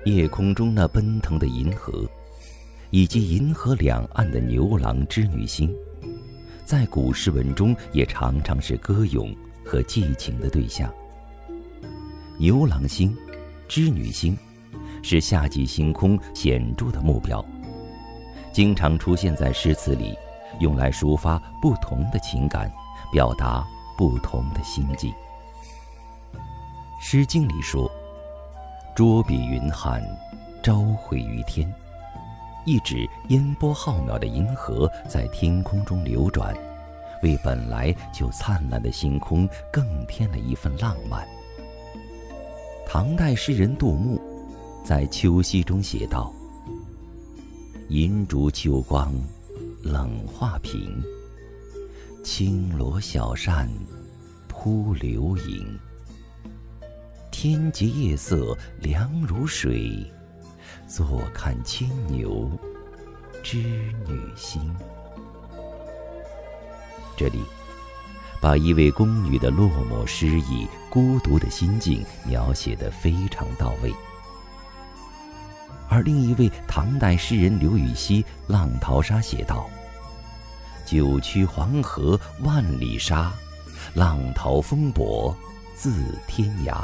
夜空中那奔腾的银河，以及银河两岸的牛郎织女星，在古诗文中也常常是歌咏和寄情的对象。牛郎星、织女星是夏季星空显著的目标，经常出现在诗词里，用来抒发不同的情感，表达不同的心境。《诗经》里说：“捉彼云汉，朝回于天”，意指烟波浩渺的银河在天空中流转，为本来就灿烂的星空更添了一份浪漫。唐代诗人杜牧在《秋夕》中写道：“银烛秋光冷画屏，轻罗小扇扑流萤。天洁夜色凉如水，坐看牵牛织女星。”这里把一位宫女的落寞失意、孤独的心境描写得非常到位。而另一位唐代诗人刘禹锡《浪淘沙》写道：“九曲黄河万里沙，浪淘风簸自天涯。”